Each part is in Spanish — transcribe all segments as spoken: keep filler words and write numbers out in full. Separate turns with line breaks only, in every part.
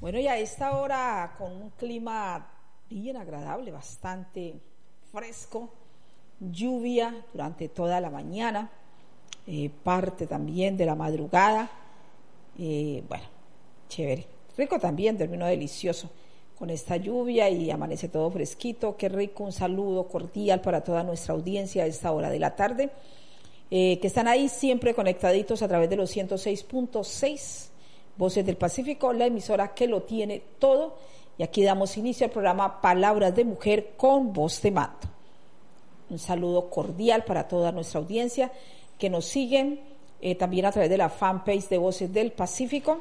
Bueno, y a esta hora con un clima bien agradable, bastante fresco, lluvia durante toda la mañana, eh, parte también de la madrugada, eh, bueno, chévere, rico también, terminó delicioso con esta lluvia y amanece todo fresquito, qué rico, un saludo cordial para toda nuestra audiencia a esta hora de la tarde, eh, que están ahí siempre conectaditos a través de los ciento seis punto seis Voces del Pacífico, la emisora que lo tiene todo, y aquí damos inicio al programa Palabras de Mujer con Voz de Mando. Un saludo cordial para toda nuestra audiencia que nos siguen eh, también a través de la fanpage de Voces del Pacífico.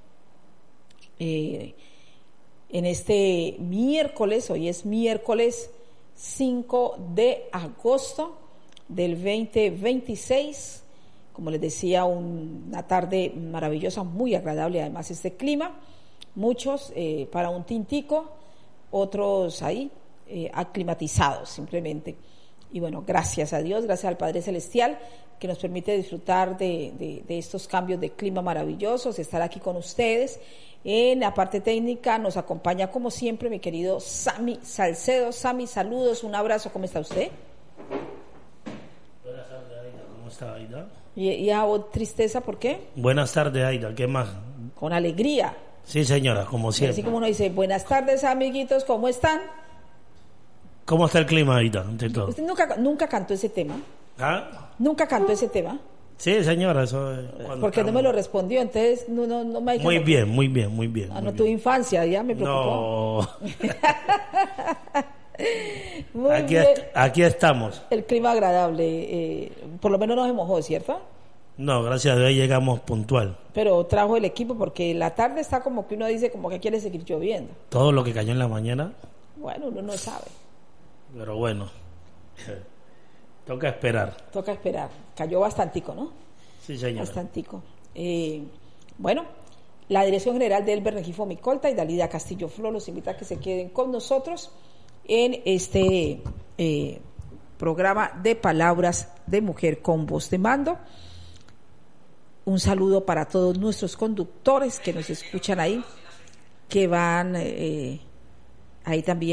Eh, en este miércoles, hoy es miércoles cinco de agosto del veinte veintiséis, como les decía, un, una tarde maravillosa, muy agradable además este clima, muchos eh, para un tintico, otros ahí eh, aclimatizados simplemente. Y bueno, gracias a Dios, gracias al Padre Celestial que nos permite disfrutar de, de, de estos cambios de clima maravillosos, estar aquí con ustedes. En la parte técnica nos acompaña como siempre mi querido Sammy Salcedo. Sammy, saludos, un abrazo, ¿cómo está usted?
Buenas tardes, Aida, ¿cómo está, Aida?
¿Y, y a vos tristeza por qué?
Buenas tardes, Aida, ¿qué más?
Con alegría.
Sí, señora, como siempre.
Así como uno dice, buenas tardes, amiguitos, ¿cómo están?
¿Cómo está el clima, Aida, ante todo?
¿Usted nunca, nunca cantó ese tema?
¿Ah?
¿Nunca cantó ese tema?
Sí, señora, eso es...
Porque no me lo respondió, entonces no, no, no me...
Muy bien, muy bien, muy bien.
Ah,
muy
no
bien.
tuve infancia, ya me preocupó.
No.
Muy
aquí,
bien.
est- aquí estamos.
El clima agradable, eh, por lo menos no se mojó, ¿cierto?
No, gracias a Dios llegamos puntual.
Pero trajo el equipo porque la tarde está como que uno dice como que quiere seguir lloviendo.
Todo lo que cayó en la mañana,
Bueno, uno no sabe,
pero bueno. Toca esperar.
toca esperar. Cayó bastantico, ¿no?
Sí, señora.
Bastantico. Eh, bueno, la Dirección General de Elber Regifo Micolta y Dalida Castillo Flor los invita a que se queden con nosotros en este eh, programa de Palabras de Mujer con Voz de Mando. Un saludo para todos nuestros conductores que nos escuchan ahí, que van eh, ahí también